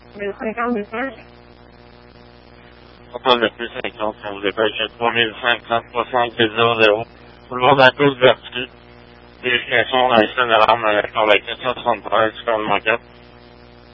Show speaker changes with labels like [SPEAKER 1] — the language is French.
[SPEAKER 1] Le 55.
[SPEAKER 2] Pas le plus 50, on vous dépêche 3560 00. Tout le monde à tous vertu. Vérification dans les scènes d'alarme par la 473 sur le manquette.